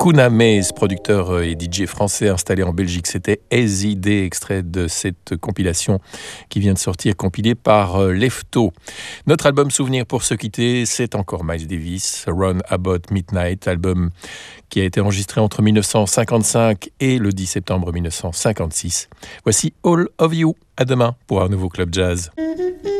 Kuna Maze, producteur et DJ français installé en Belgique. C'était SID, extrait de cette compilation qui vient de sortir, compilée par Lefto. Notre album souvenir pour se quitter, c'est encore Miles Davis, Run About Midnight, album qui a été enregistré entre 1955 et le 10 septembre 1956. Voici All of You. À demain pour un nouveau Club Jazz.